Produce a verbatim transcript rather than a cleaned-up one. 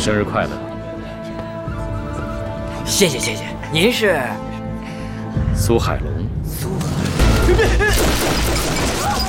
生日快乐！ 谢谢谢谢，您是苏海龙。 苏海。